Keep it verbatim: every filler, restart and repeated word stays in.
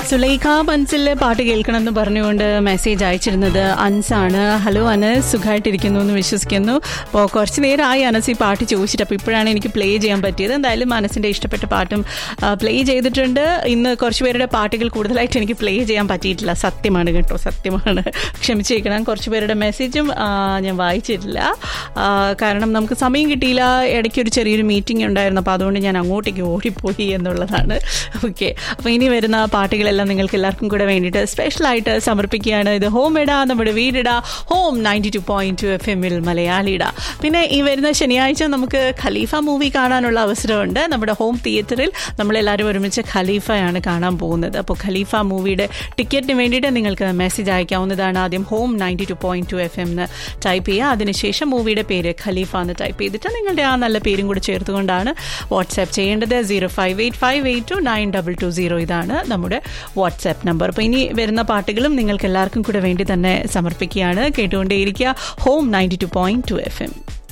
സുലൈഖ ബൻസിലെ പാട്ട് കേൾക്കണം എന്ന് പറഞ്ഞുകൊണ്ട് മെസ്സേജ് അയച്ചിരുന്നത് അൻസാണ്. ഹലോ അനസ്, സുഖമായിട്ടിരിക്കുന്നു എന്ന് വിശ്വസിക്കുന്നു. അപ്പോൾ കുറച്ച് നേരമായി അനസ് ഈ പാട്ട് ചോദിച്ചിട്ട്, അപ്പോൾ ഇപ്പോഴാണ് എനിക്ക് പ്ലേ ചെയ്യാൻ പറ്റിയത്. എന്തായാലും മനസ്സിൻ്റെ ഇഷ്ടപ്പെട്ട പാട്ടും പ്ലേ ചെയ്തിട്ടുണ്ട്. ഇന്ന് കുറച്ച് പേരുടെ പാട്ടുകൾ കൂടുതലായിട്ട് എനിക്ക് പ്ലേ ചെയ്യാൻ പറ്റിയിട്ടില്ല. സത്യമാണ് കേട്ടോ, സത്യമാണ്, ക്ഷമിച്ചേക്കണം. കുറച്ച് പേരുടെ മെസ്സേജും ഞാൻ വായിച്ചിട്ടില്ല, കാരണം നമുക്ക് സമയം കിട്ടിയില്ല. ഇടയ്ക്കൊരു ചെറിയൊരു മീറ്റിംഗ് ഉണ്ടായിരുന്നു, അപ്പോൾ അതുകൊണ്ട് ഞാൻ അങ്ങോട്ടേക്ക് ഓടിപ്പോയി എന്നുള്ളതാണ്. ഓക്കെ, അപ്പോൾ ഇനി വരുന്ന പാട്ടുകളെല്ലാം നിങ്ങൾക്ക് എല്ലാവർക്കും കൂടെ വേണ്ടിയിട്ട് സ്പെഷ്യലായിട്ട് സമർപ്പിക്കുകയാണ്. ഇത് ഹോം ഇടാ, നമ്മുടെ വീടിടാ, home ninety two point two F എമ്മിൽ മലയാളിടാ. പിന്നെ ഈ വരുന്ന ശനിയാഴ്ച നമുക്ക് ഖലീഫ മൂവി കാണാനുള്ള അവസരമുണ്ട്. നമ്മുടെ ഹോം തിയേറ്ററിൽ നമ്മളെല്ലാവരും ഒരുമിച്ച് ഖലീഫയാണ് കാണാൻ പോകുന്നത്. അപ്പോൾ ഖലീഫ മൂവിയുടെ ടിക്കറ്റിന് വേണ്ടിയിട്ട് നിങ്ങൾക്ക് മെസ്സേജ് അയക്കാവുന്നതാണ്. ആദ്യം home ninety two point two F M എന്ന് ടൈപ്പ് ചെയ്യുക. അതിനുശേഷം മൂവിയുടെ പേര് ഖലീഫ എന്ന് ടൈപ്പ് ചെയ്തിട്ട് നിങ്ങളുടെ ആ നല്ല പേരും കൂടി ചേർത്തുകൊണ്ടാണ് വാട്സാപ്പ് ചെയ്യേണ്ടത്. Zero five eight five eight to nine double two zero ഇതാണ് നമ്മുടെ വാട്സാപ്പ് നമ്പർ. അപ്പോൾ ഇനി വരുന്ന പാട്ടുകളും നിങ്ങൾക്ക് എല്ലാവർക്കും കൂടെ വേണ്ടി തന്നെ സമർപ്പിക്കുകയാണ്. കേട്ടുകൊണ്ടേയിരിക്കുക home ninety two point two F M.